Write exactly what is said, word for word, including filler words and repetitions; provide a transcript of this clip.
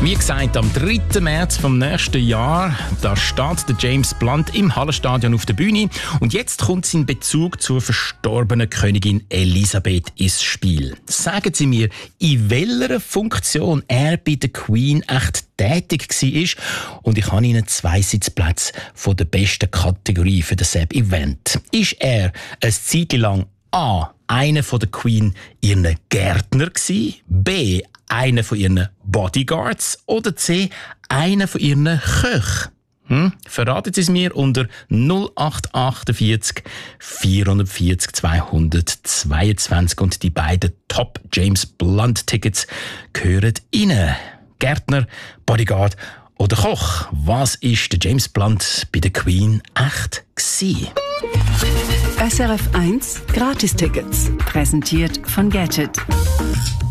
Wie gesagt, am dritten März vom nächsten Jahr, da steht der James Blunt im Hallenstadion auf der Bühne und jetzt kommt sein Bezug zur verstorbenen Königin Elisabeth ins Spiel. Sagen Sie mir, in welcher Funktion er bei der Queen echt tätig war, und ich habe Ihnen zwei Sitzplätze von der besten Kategorie für dasselbe Event. Ist er eine Zeit lang A. einer von der Queen ihren Gärtner gsi, B. einer von ihren Bodyguards oder C. einer von ihren Köchen? Hm? Verraten Sie es mir unter null acht achtundvierzig vierundvierzig zweihundertzweiundzwanzig und die beiden Top James Blunt Tickets gehören Ihnen. Gärtner, Bodyguard oder Koch? Was ist der James Blunt bei der Queen echt gsi? S R F eins Gratistickets, präsentiert von Gadget.